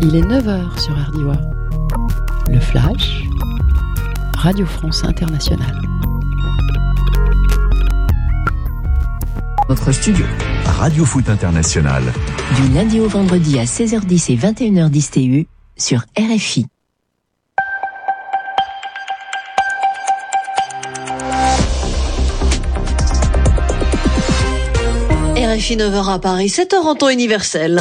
Il est 9h sur RDIWA. Le Flash, Radio France Internationale. Notre studio. Radio Foot International. Du lundi au vendredi à 16h10 et 21h10 TU sur RFI. RFI 9h à Paris, 7h en temps universel.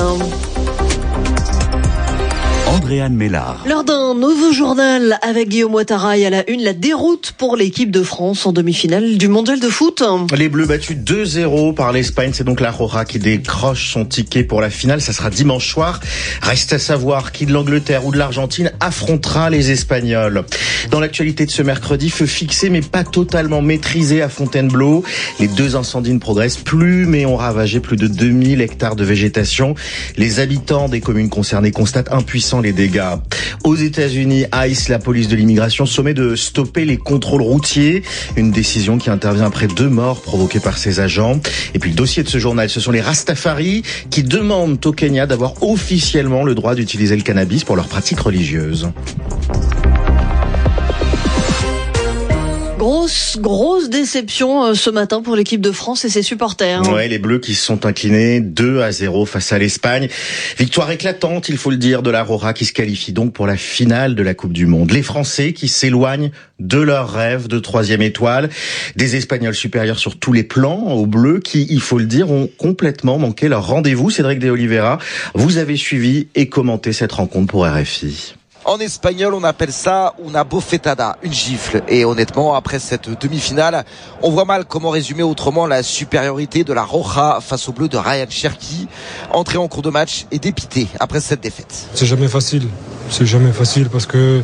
Andréane Mélard. Lors d'un nouveau journal avec Guillaume Ouattara à la une, la déroute pour l'équipe de France en demi-finale du mondial de foot. Les Bleus battus 2-0 par l'Espagne, c'est donc la Roja qui décroche son ticket pour la finale. Ça sera dimanche soir. Reste à savoir qui de l'Angleterre ou de l'Argentine affrontera les Espagnols. Dans l'actualité de ce mercredi, feu fixé mais pas totalement maîtrisé à Fontainebleau. Les deux incendies ne progressent plus mais ont ravagé plus de 2000 hectares de végétation. Les habitants des communes concernées constatent impuissants les dégâts. Aux États-Unis, ICE, la police de l'immigration, sommet de stopper les contrôles routiers. Une décision qui intervient après 2 morts provoquées par ces agents. Et puis le dossier de ce journal, ce sont les Rastafari qui demandent au Kenya d'avoir officiellement le droit d'utiliser le cannabis pour leurs pratiques religieuses. Grosse déception ce matin pour l'équipe de France et ses supporters. Ouais, les Bleus qui se sont inclinés 2-0 face à l'Espagne. Victoire éclatante, il faut le dire, de la Roja qui se qualifie donc pour la finale de la Coupe du Monde. Les Français qui s'éloignent de leur rêve de 3e étoile. Des Espagnols supérieurs sur tous les plans aux Bleus qui, il faut le dire, ont complètement manqué leur rendez-vous. Cédric de Oliveira, vous avez suivi et commenté cette rencontre pour RFI. En espagnol, on appelle ça una bofetada, une gifle. Et honnêtement, après cette demi-finale, on voit mal comment résumer autrement la supériorité de la Roja face au bleu de Ryan Cherki. Entré en cours de match et dépité après cette défaite. C'est jamais facile parce que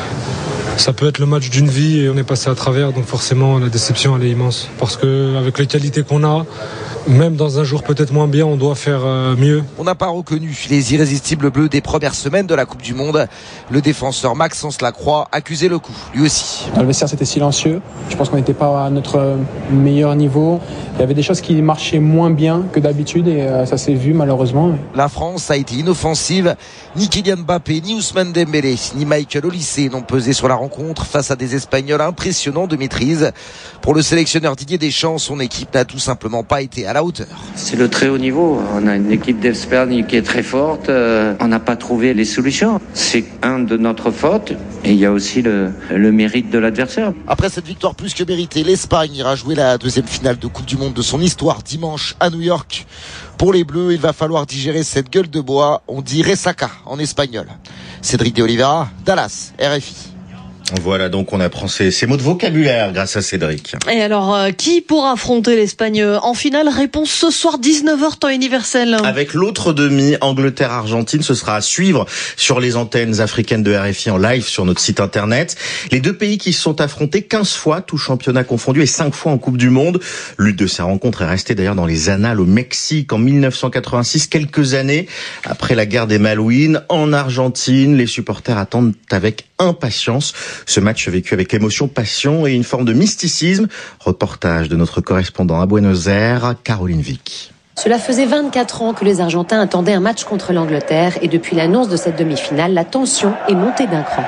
ça peut être le match d'une vie et on est passé à travers. Donc forcément, la déception, elle est immense. Parce que avec les qualités qu'on a, même dans un jour peut-être moins bien, on doit faire mieux. On n'a pas reconnu les irrésistibles bleus des premières semaines de la Coupe du Monde. Le défenseur Maxence Lacroix accusait le coup, lui aussi. Dans le vestiaire, c'était silencieux. Je pense qu'on n'était pas à notre meilleur niveau. Il y avait des choses qui marchaient moins bien que d'habitude et ça s'est vu malheureusement. La France a été inoffensive. Ni Kylian Mbappé, ni Ousmane Dembélé, ni Michael Olise n'ont pesé sur la rencontre face à des Espagnols impressionnants de maîtrise. Pour le sélectionneur Didier Deschamps, son équipe n'a tout simplement pas été à la hauteur. C'est le très haut niveau. On a une équipe d'Espagne qui est très forte. On n'a pas trouvé les solutions. C'est un de notre faute et il y a aussi le mérite de l'adversaire. Après cette victoire plus que méritée, l'Espagne ira jouer la 2e finale de Coupe du Monde de son histoire dimanche à New York. Pour les Bleus, il va falloir digérer cette gueule de bois. On dit ressaca en espagnol. Cédric de Oliveira, Dallas, RFI. Voilà, donc on apprend ces mots de vocabulaire grâce à Cédric. Et alors, qui pourra affronter l'Espagne en finale? Réponse ce soir 19h temps universel. Avec l'autre demi, Angleterre-Argentine, ce sera à suivre sur les antennes africaines de RFI en live sur notre site internet. Les deux pays qui se sont affrontés 15 fois, tout championnat confondu, et 5 fois en Coupe du Monde. L'une de ces rencontres est restée d'ailleurs dans les annales au Mexique en 1986, quelques années après la guerre des Malouines. En Argentine, les supporters attendent avec impatience ce match vécu avec émotion, passion et une forme de mysticisme. Reportage de notre correspondant à Buenos Aires, Caroline Vic. Cela faisait 24 ans que les Argentins attendaient un match contre l'Angleterre et depuis l'annonce de cette demi-finale, la tension est montée d'un cran.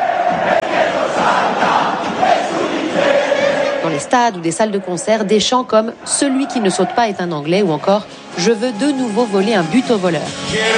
Dans les stades ou des salles de concert, des chants comme « Celui qui ne saute pas est un Anglais » ou encore « Je veux de nouveau voler un but au voleur ».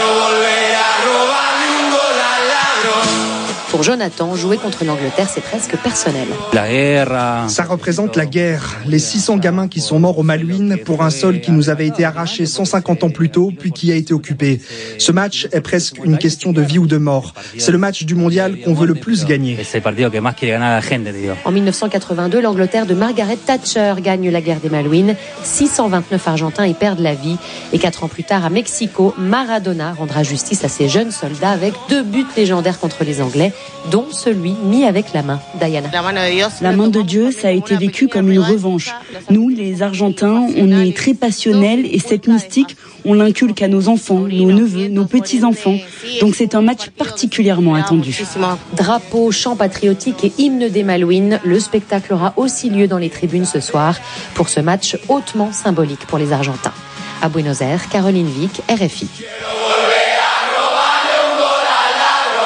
Pour Jonathan, jouer contre l'Angleterre, c'est presque personnel. Ça représente la guerre. Les 600 gamins qui sont morts aux Malouines pour un sol qui nous avait été arraché 150 ans plus tôt, puis qui a été occupé. Ce match est presque une question de vie ou de mort. C'est le match du mondial qu'on veut le plus gagner. En 1982, l'Angleterre de Margaret Thatcher gagne la guerre des Malouines. 629 Argentins y perdent la vie. Et 4 ans plus tard, à Mexico, Maradona rendra justice à ses jeunes soldats avec 2 buts légendaires contre les Anglais, dont celui mis avec la main. Diana. La main de Dieu, ça a été vécu comme une revanche. Nous, les Argentins, on est très passionnels et cette mystique, on l'inculque à nos enfants, nos neveux, nos petits-enfants. Donc c'est un match particulièrement attendu. Drapeaux, chants patriotiques et hymnes des Malouines, le spectacle aura aussi lieu dans les tribunes ce soir pour ce match hautement symbolique pour les Argentins. À Buenos Aires, Caroline Vic, RFI.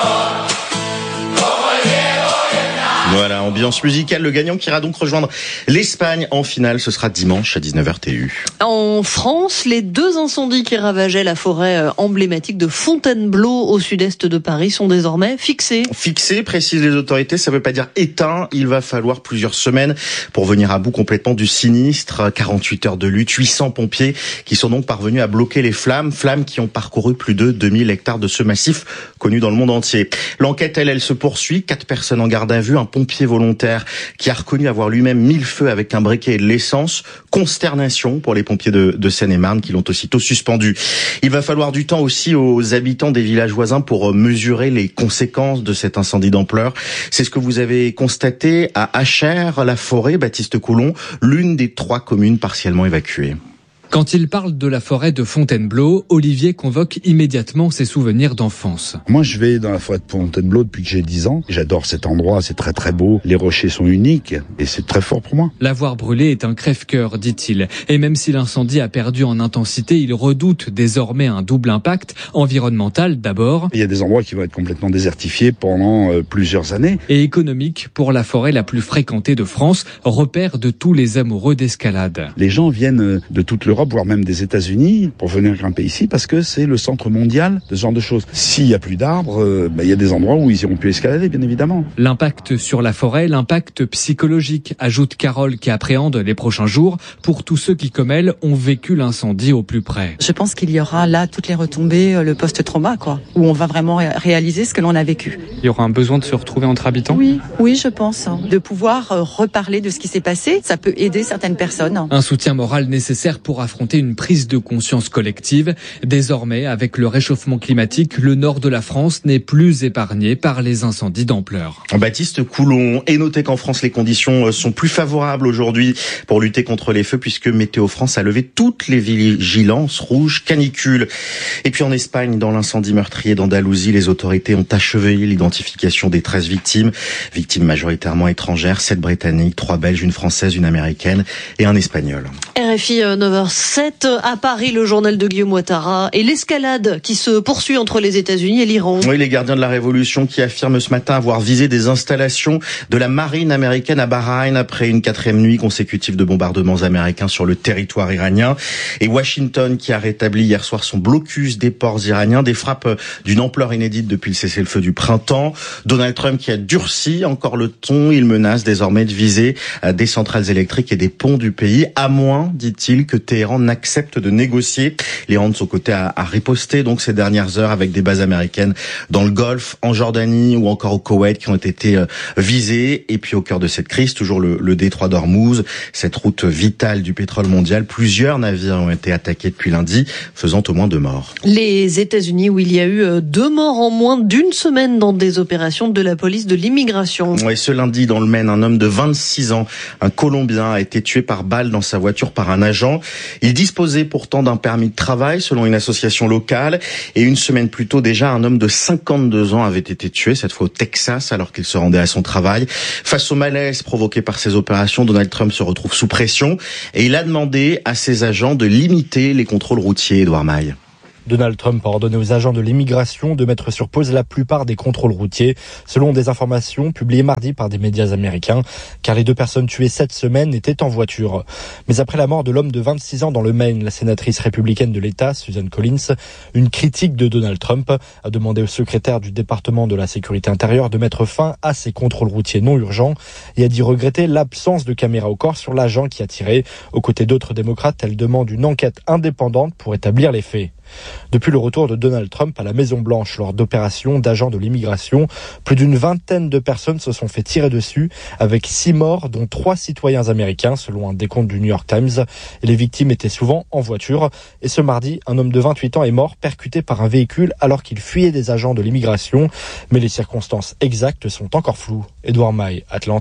ambiance musicale. Le gagnant qui ira donc rejoindre l'Espagne en finale, ce sera dimanche à 19h TU. En France, les 2 incendies qui ravageaient la forêt emblématique de Fontainebleau au sud-est de Paris sont désormais fixés. Fixés, précisent les autorités, ça veut pas dire éteints. Il va falloir plusieurs semaines pour venir à bout complètement du sinistre. 48 heures de lutte, 800 pompiers qui sont donc parvenus à bloquer les flammes qui ont parcouru plus de 2000 hectares de ce massif connu dans le monde entier. L'enquête, elle se poursuit. 4 personnes en garde à vue, un pompier volontaire qui a reconnu avoir lui-même mis le feu avec un briquet et de l'essence. Consternation pour les pompiers de Seine-et-Marne qui l'ont aussitôt suspendu. Il va falloir du temps aussi aux habitants des villages voisins pour mesurer les conséquences de cet incendie d'ampleur. C'est ce que vous avez constaté à Achères-la-Forêt, Baptiste Coulon, l'une des 3 communes partiellement évacuées. Quand il parle de la forêt de Fontainebleau, Olivier convoque immédiatement ses souvenirs d'enfance. Moi, je vais dans la forêt de Fontainebleau depuis que j'ai 10 ans. J'adore cet endroit, c'est très très beau. Les rochers sont uniques et c'est très fort pour moi. L'avoir brûlé est un crève-cœur, dit-il. Et même si l'incendie a perdu en intensité, il redoute désormais un double impact, environnemental d'abord. Il y a des endroits qui vont être complètement désertifiés pendant plusieurs années. Et économique pour la forêt la plus fréquentée de France, repère de tous les amoureux d'escalade. Les gens viennent de toute l'Europe, voire même des États-Unis, pour venir grimper ici, parce que c'est le centre mondial de ce genre de choses. S'il n'y a plus d'arbres, il y a des endroits où ils iront plus escalader, bien évidemment. L'impact sur la forêt, l'impact psychologique, ajoute Carole qui appréhende les prochains jours pour tous ceux qui, comme elle, ont vécu l'incendie au plus près. Je pense qu'il y aura là toutes les retombées, le post-trauma, où on va vraiment réaliser ce que l'on a vécu. Il y aura un besoin de se retrouver entre habitants ? Oui, je pense. De pouvoir reparler de ce qui s'est passé, ça peut aider certaines personnes. Un soutien moral nécessaire pour affronter une prise de conscience collective. Désormais, avec le réchauffement climatique, le nord de la France n'est plus épargné par les incendies d'ampleur. Baptiste Coulon, et notez qu'en France, les conditions sont plus favorables aujourd'hui pour lutter contre les feux puisque Météo France a levé toutes les vigilances rouges canicules. Et puis en Espagne, dans l'incendie meurtrier d'Andalousie, les autorités ont achevé l'identification des 13 victimes majoritairement étrangères, 7 Britanniques, 3 Belges, une Française, une Américaine et un Espagnol. RFI 9h07 à Paris, le journal de Guillaume Ouattara et l'escalade qui se poursuit entre les États-Unis et l'Iran. Oui, les gardiens de la révolution qui affirment ce matin avoir visé des installations de la marine américaine à Bahreïn après une 4e nuit consécutive de bombardements américains sur le territoire iranien. Et Washington qui a rétabli hier soir son blocus des ports iraniens, des frappes d'une ampleur inédite depuis le cessez-le-feu du printemps. Donald Trump qui a durci encore le ton, il menace désormais de viser des centrales électriques et des ponts du pays, à moins, dit-il, que Téhéran n'accepte de négocier. L'Iran de son côté a riposté donc ces dernières heures avec des bases américaines dans le Golfe, en Jordanie ou encore au Koweït qui ont été visées. Et puis au cœur de cette crise, toujours le détroit d'Ormuz, cette route vitale du pétrole mondial. Plusieurs navires ont été attaqués depuis lundi, faisant au moins 2 morts. Les États-Unis où il y a eu 2 morts en moins d'une semaine dans des opérations de la police de l'immigration. Ouais, ce lundi dans le Maine, un homme de 26 ans, un Colombien, a été tué par balle dans sa voiture par un agent. Il disposait pourtant d'un permis de travail selon une association locale. Et une semaine plus tôt déjà, un homme de 52 ans avait été tué, cette fois au Texas, alors qu'il se rendait à son travail. Face au malaise provoqué par ces opérations, Donald Trump se retrouve sous pression et il a demandé à ses agents de limiter les contrôles routiers. Édouard Maille. Donald Trump a ordonné aux agents de l'immigration de mettre sur pause la plupart des contrôles routiers, selon des informations publiées mardi par des médias américains, car les 2 personnes tuées cette semaine étaient en voiture. Mais après la mort de l'homme de 26 ans dans le Maine, la sénatrice républicaine de l'État, Susan Collins, une critique de Donald Trump a demandé au secrétaire du département de la sécurité intérieure de mettre fin à ces contrôles routiers non urgents et a dit regretter l'absence de caméra au corps sur l'agent qui a tiré. Aux côtés d'autres démocrates, elle demande une enquête indépendante pour établir les faits. Depuis le retour de Donald Trump à la Maison-Blanche lors d'opérations d'agents de l'immigration, plus d'une vingtaine de personnes se sont fait tirer dessus, avec 6 morts, dont 3 citoyens américains, selon un décompte du New York Times. Et les victimes étaient souvent en voiture. Et ce mardi, un homme de 28 ans est mort, percuté par un véhicule alors qu'il fuyait des agents de l'immigration. Mais les circonstances exactes sont encore floues. Édouard Maille, Atlanta,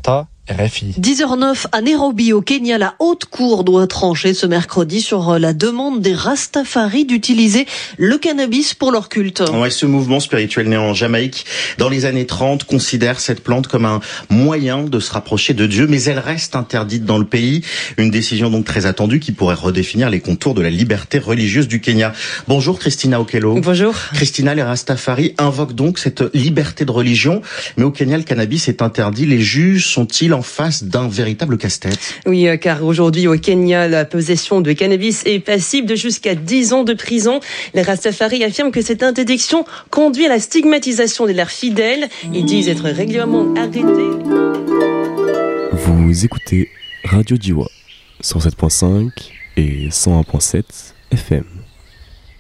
RFI. 10h09 à Nairobi, au Kenya, la haute cour doit trancher ce mercredi sur la demande des Rastafari d'utiliser le cannabis pour leur culte. Ouais, ce mouvement spirituel né en Jamaïque dans les années 30 considère cette plante comme un moyen de se rapprocher de Dieu, mais elle reste interdite dans le pays. Une décision donc très attendue qui pourrait redéfinir les contours de la liberté religieuse du Kenya. Bonjour Christina Okello. Bonjour. Christina, les Rastafari invoquent donc cette liberté de religion, mais au Kenya, le cannabis est interdit. Les juges sont-ils en face d'un véritable casse-tête? Oui, car aujourd'hui au Kenya, la possession de cannabis est passible de jusqu'à 10 ans de prison. Les Rastafari affirment que cette interdiction conduit à la stigmatisation de leurs fidèles. Ils disent être régulièrement arrêtés. Vous écoutez Radio Diwa 107.5 et 101.7 FM.